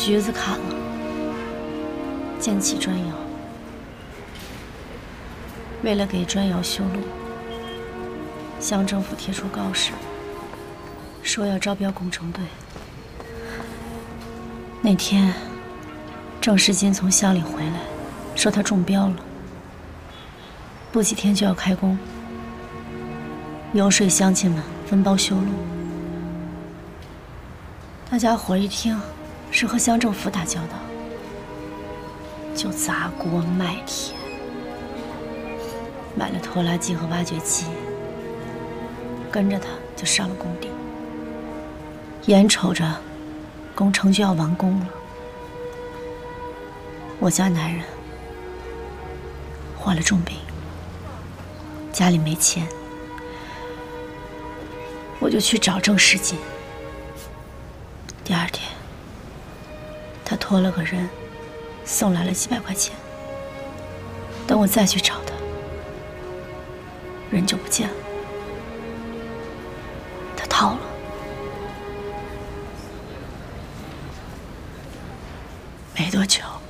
橘子砍了，建起砖窑。为了给砖窑修路，乡政府贴出告示，说要招标工程队。那天，郑世金从乡里回来，说他中标了，不几天就要开工，游说乡亲们分包修路。大家伙一听是和乡政府打交道，就砸锅卖铁，买了拖拉机和挖掘机，跟着他就上了工地。眼瞅着工程就要完工了，我家男人患了重病，家里没钱，我就去找郑世金。第二天，他托了个人送来了几百块钱。等我再去找他，人就不见了，他逃了。没多久，